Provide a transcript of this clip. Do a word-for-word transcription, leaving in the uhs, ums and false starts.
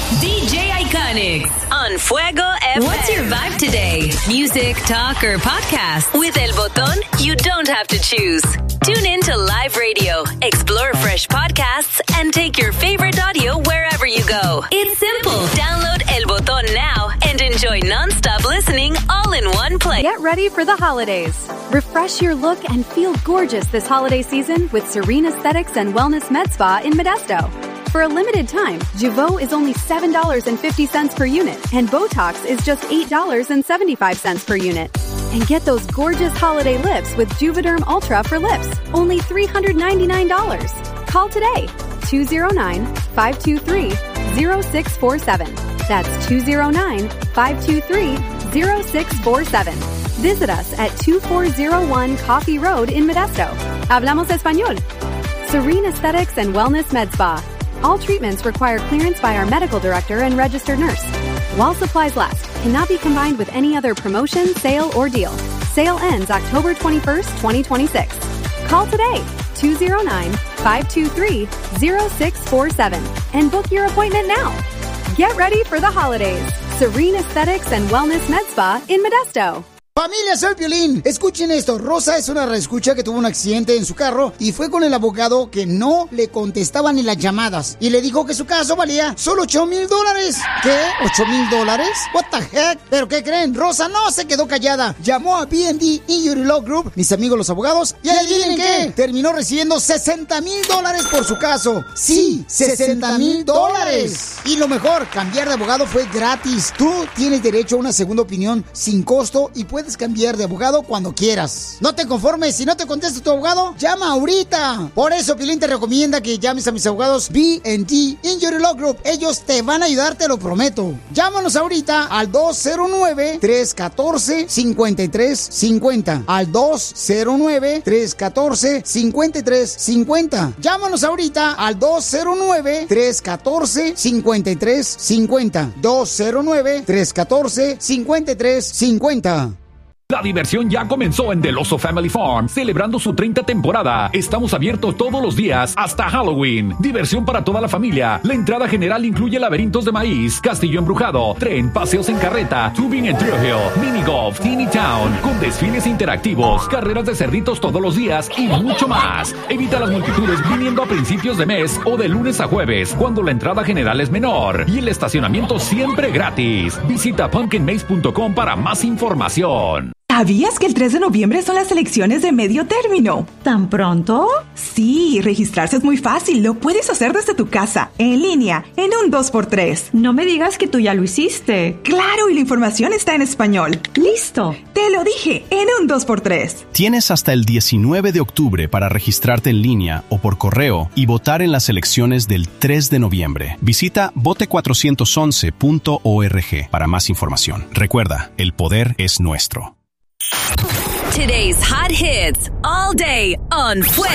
D J Iconics on Fuego F M. What's your vibe today? Music, talk, or podcast? With El Botón, you don't have to choose. Tune in to live radio, explore fresh podcasts, and take your favorite audio wherever you go. It's simple. Download El Botón now and enjoy non-stop listening all in one place. Get ready for the holidays. Refresh your look and feel gorgeous this holiday season with Serene Aesthetics and Wellness Med Spa in Modesto. For a limited time, Jeuveau is only seven dollars and fifty cents per unit, and Botox is just eight dollars and seventy-five cents per unit. And get those gorgeous holiday lips with Juvederm Ultra for lips, only three hundred ninety-nine dollars. Call today, two oh nine, five two three, oh six four seven. That's two oh nine, five two three, oh six four seven. Visit us at two four oh one Coffee Road in Modesto. Hablamos español. Serene Aesthetics and Wellness Med Spa. All treatments require clearance by our medical director and registered nurse. While supplies last, cannot be combined with any other promotion, sale, or deal. Sale ends October twenty-first, twenty twenty-six. Call today, two oh nine, five two three, oh six four seven, and book your appointment now. Get ready for the holidays. Serene Aesthetics and Wellness Med Spa in Modesto. Familia, soy Piolín. Escuchen esto. Rosa es una reescucha que tuvo un accidente en su carro y fue con el abogado que no le contestaba ni las llamadas. Y le dijo que su caso valía solo ocho mil dólares. ¿Qué? ¿ocho mil dólares? What the heck? ¿Pero qué creen? Rosa no se quedó callada. Llamó a B and D Injury Law Group, mis amigos los abogados, y adivinen qué. Terminó recibiendo sesenta mil dólares por su caso. Sí, sesenta mil dólares. Y lo mejor, cambiar de abogado fue gratis. Tú tienes derecho a una segunda opinión sin costo y puedes cambiar de abogado cuando quieras. No te conformes, si no te contesta tu abogado, llama ahorita. Por eso Piolín te recomienda que llames a mis abogados B and D Injury Law Group. Ellos te van a ayudar, te lo prometo. Llámanos ahorita al dos cero nueve, tres uno cuatro, cinco tres cinco cero. Al dos cero nueve, tres uno cuatro, cinco tres cinco cero. Llámanos ahorita al dos cero nueve, tres uno cuatro, cinco tres cinco cero. dos cero nueve, tres uno cuatro, cinco tres cinco cero. La diversión ya comenzó en Del Oso Family Farm, celebrando su treinta temporada. Estamos abiertos todos los días hasta Halloween. Diversión para toda la familia. La entrada general incluye laberintos de maíz, castillo embrujado, tren, paseos en carreta, tubing en Thrill Hill, mini golf, Teeny Town, con desfiles interactivos, carreras de cerditos todos los días y mucho más. Evita las multitudes viniendo a principios de mes o de lunes a jueves, cuando la entrada general es menor y el estacionamiento siempre gratis. Visita pumpkin maze punto com para más información. ¿Sabías que el tres de noviembre son las elecciones de medio término? ¿Tan pronto? Sí, registrarse es muy fácil. Lo puedes hacer desde tu casa, en línea, en un dos por tres. No me digas que tú ya lo hiciste. Claro, y la información está en español. ¡Listo! Te lo dije, en un dos por tres. Tienes hasta el diecinueve de octubre para registrarte en línea o por correo y votar en las elecciones del tres de noviembre. Visita vote cuatrocientos once punto org para más información. Recuerda, el poder es nuestro. Today's hot hits all day on Fuego.